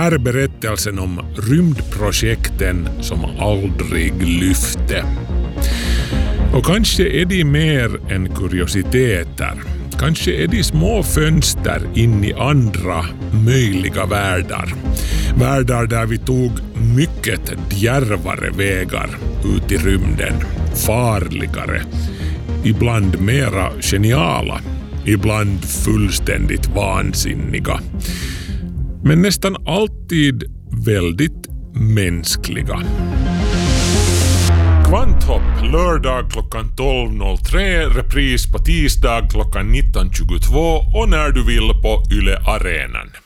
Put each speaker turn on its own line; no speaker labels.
här är berättelsen om rymdprojekten som aldrig lyfte. Och kanske är de mer än kuriositeter. Kanske är de små fönster in i andra möjliga världar. Världar där vi tog mycket djärvare vägar ut i rymden. Farligare. Ibland mera geniala. Ibland fullständigt vansinniga. Men nästan alltid väldigt mänskliga. Kvanthopp lördag klockan 12.03, repris på tisdag klockan 19.22 och när du vill på Yle Arenan.